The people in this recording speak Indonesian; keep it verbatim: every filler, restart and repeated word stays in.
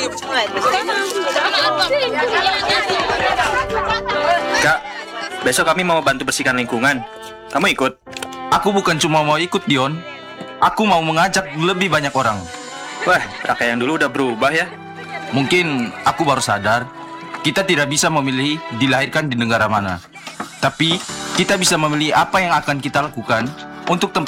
Kak, besok kami mau bantu bersihkan lingkungan. Kamu ikut? Aku bukan cuma mau ikut, Dion. Aku mau mengajak lebih banyak orang. Wah, kakak yang dulu udah berubah ya. Mungkin aku baru sadar, kita tidak bisa memilih dilahirkan di negara mana. Tapi, kita bisa memilih apa yang akan kita lakukan untuk tempat